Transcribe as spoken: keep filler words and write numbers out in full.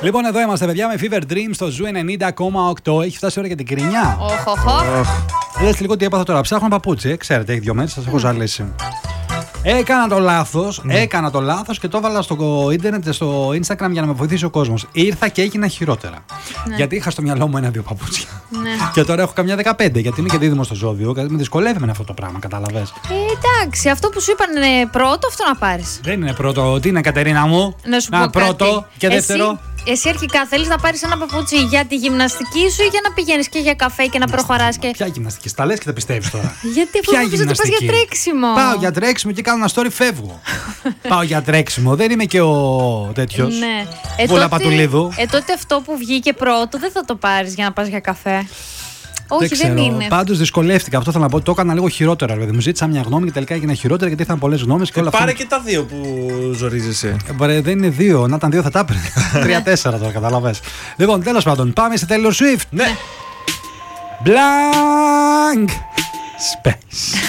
Λοιπόν, εδώ είμαστε, παιδιά, με Fever Dream στο Ζου ενενήντα κόμμα οκτώ. Έχει φτάσει η ώρα για την κρινιά. Οχοχο. Δες λίγο τι έπαθα τώρα. Ψάχνω παπούτσι, ε. Ξέρετε, έχει δύο μέρες, σας έχω ζαλίσει. Έκανα το λάθος, mm. έκανα το λάθος και το έβαλα στο ίντερνετ, στο Instagram για να με βοηθήσει ο κόσμος. Ήρθα και έγινα χειρότερα. Ναι. Γιατί είχα στο μυαλό μου ένα-δύο παπούτσια. Ναι. Και τώρα έχω καμιά δεκαπέντε, γιατί είμαι και δίδυμο στο ζώδιο. Με δυσκολεύει με αυτό το πράγμα, κατάλαβες. Ε, εντάξει, αυτό που σου είπαν είναι πρώτο, αυτό να πάρεις. Δεν είναι πρώτο. Τι είναι, Κατερίνα μου? Να σου να, πω πρώτο κάτι. και δεύτερο. Εσύ, εσύ αρχικά θέλεις να πάρεις ένα παπούτσι για τη γυμναστική σου ή για να πηγαίνεις και για καφέ και να προχωράς και. Ποια γυμναστική, στα λες και τα πιστεύεις τώρα? Γιατί αφού νομίζω ότι πας για τρέξιμο. Πάω για τρέξιμο και κάνω ένα story, φεύγω. Πάω για τρέξιμο, δεν είμαι και ο τέτοιος. Ναι. Ε, Βούλα τότε, Πατουλίδου. ε, τότε αυτό που βγήκε πρώτο δεν θα το πάρεις για να πας για καφέ. Όχι, δεν, δεν ξέρω. είναι. Πάντως δυσκολεύτηκα. Αυτό θέλω να πω. Το έκανα λίγο χειρότερα. Δηλαδή. Μου ζήτησα μια γνώμη και τελικά έγινα χειρότερα γιατί ήρθαν πολλές γνώμες. Και όλα Πάρε αυτά... και τα δύο που ζορίζεσαι. Ε, δεν είναι δύο. Να ήταν δύο θα τα έπαιρνε. Τρία-τέσσερα τώρα, καταλαβες. Λοιπόν, τέλος πάντων, πάμε σε Taylor Swift. Ναι. Blank Space.